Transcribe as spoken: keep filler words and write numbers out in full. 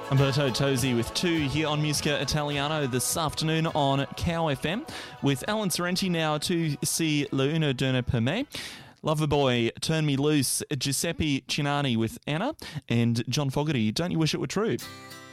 Umberto Tozzi with two here on Musica Italiano this afternoon on Cow F M with Alan Sorrenti now to see La Una D'una Per Me. Loverboy, Turn Me Loose, Giuseppe Cinani with Anna, and John Fogerty, Don't You Wish It Were True.